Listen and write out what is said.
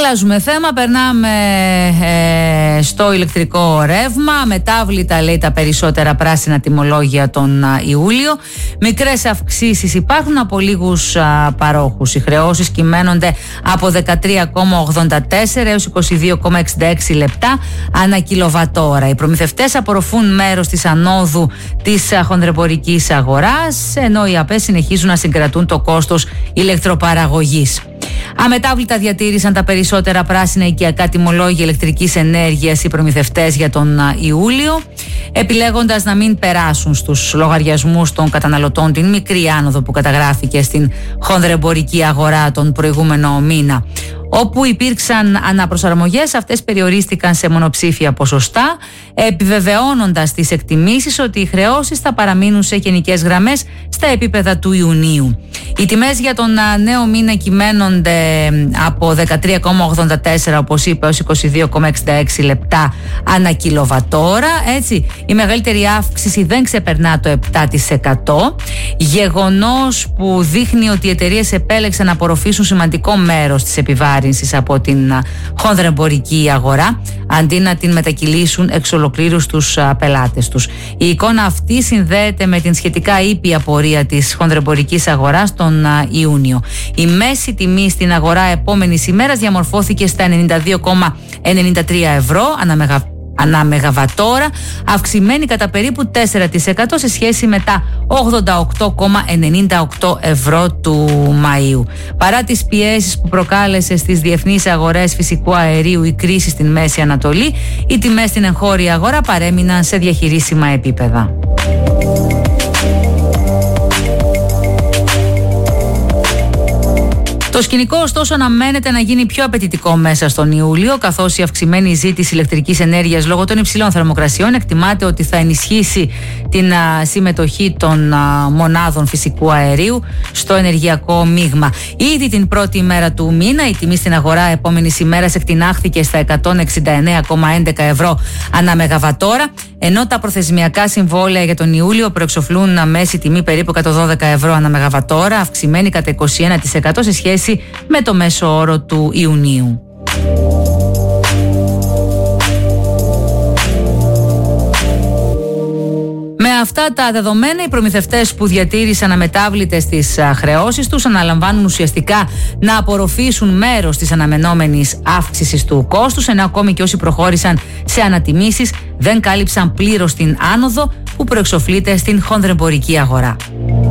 Αλλάζουμε θέμα, περνάμε στο ηλεκτρικό ρεύμα. Μετάβλητα, λέει, τα περισσότερα πράσινα τιμολόγια τον Ιούλιο. Μικρές αυξήσεις υπάρχουν από λίγους παρόχους. Οι χρεώσεις κυμαίνονται από 13,84 έως 22,66 λεπτά ανά κιλοβατόρα. Οι προμηθευτές απορροφούν μέρος της ανόδου της χονδρεμπορικής αγοράς, ενώ οι ΑΠΕ συνεχίζουν να συγκρατούν το κόστος ηλεκτροπαραγωγής. Αμετάβλητα διατήρησαν τα περισσότερα πράσινα οικιακά τιμολόγια ηλεκτρικής ενέργειας οι προμηθευτές για τον Ιούλιο, επιλέγοντας να μην περάσουν στους λογαριασμούς των καταναλωτών την μικρή άνοδο που καταγράφηκε στην χονδρεμπορική αγορά τον προηγούμενο μήνα. Όπου υπήρξαν αναπροσαρμογές, αυτές περιορίστηκαν σε μονοψήφια ποσοστά, επιβεβαιώνοντας τις εκτιμήσεις ότι οι χρεώσεις θα παραμείνουν σε γενικές γραμμές στα επίπεδα του Ιουνίου. Οι τιμές για τον νέο μήνα κυμαίνονται από 13,84, όπως είπα, έως 22,66 λεπτά ανά κιλοβατόρα. Έτσι, η μεγαλύτερη αύξηση δεν ξεπερνά το 7%. Γεγονός που δείχνει ότι οι εταιρείες επέλεξαν να απορροφήσουν σημαντικό μέρος της επιβάρυνσης από την χονδρεμπορική αγορά, αντί να την μετακυλήσουν εξ ολοκλήρου στους πελάτες τους. Η εικόνα αυτή συνδέεται με την σχετικά ήπια πορεία της χονδρεμπορικής αγοράς τον Ιούνιο. Η μέση τιμή στην αγορά επόμενης ημέρας διαμορφώθηκε στα 92,93 ευρώ ανά μεγαβατόρα, αυξημένη κατά περίπου 4% σε σχέση με τα 88,98 ευρώ του Μαΐου. Παρά τις πιέσεις που προκάλεσε στις διεθνείς αγορές φυσικού αερίου η κρίση στην Μέση Ανατολή, οι τιμές στην εγχώρια αγορά παρέμειναν σε διαχειρίσιμα επίπεδα. Το σκηνικό, ωστόσο, αναμένεται να γίνει πιο απαιτητικό μέσα στον Ιούλιο, καθώς η αυξημένη ζήτηση ηλεκτρικής ενέργειας λόγω των υψηλών θερμοκρασιών εκτιμάται ότι θα ενισχύσει την συμμετοχή των μονάδων φυσικού αερίου στο ενεργειακό μείγμα. Ήδη την πρώτη ημέρα του μήνα, η τιμή στην αγορά επόμενης ημέρας εκτινάχθηκε στα 169,11 ευρώ ανά μεγαβατόρα, ενώ τα προθεσμιακά συμβόλαια για τον Ιούλιο προεξοφλούν μέση τιμή περίπου 112 ευρώ ανά μεγαβατόρα, αυξημένη κατά 21% σε σχέση με το μέσο όρο του Ιουνίου. Με αυτά τα δεδομένα, οι προμηθευτές που διατήρησαν αμετάβλητες τις χρεώσεις τους αναλαμβάνουν ουσιαστικά να απορροφήσουν μέρος της αναμενόμενης αύξησης του κόστους, ενώ ακόμη και όσοι προχώρησαν σε ανατιμήσεις δεν κάλυψαν πλήρως την άνοδο που προεξοφλείται στην χονδρεμπορική αγορά.